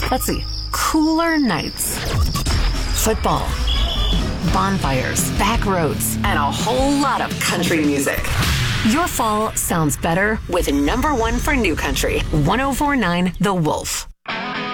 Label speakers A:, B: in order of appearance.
A: Let's see. Cooler nights. Football. Bonfires, back roads, and a whole lot of country music. Your fall sounds better with number one for new country, 104.9 The Wolf.